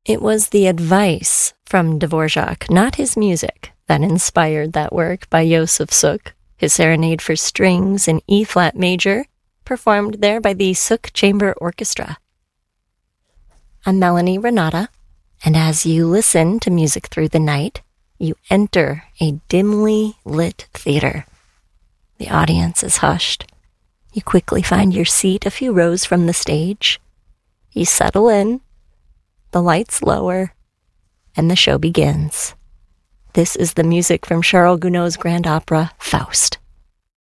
It was the advice from Dvorak, not his music, that inspired that work by Josef Suk, his serenade for strings in E-flat major, performed there by the Suk Chamber Orchestra. I'm Melanie Renata, and as you listen to Music Through the Night, you enter a dimly lit theater. The audience is hushed. You quickly find your seat a few rows from the stage. You settle in, the lights lower, and the show begins. This is the music from Charles Gounod's grand opera, Faust.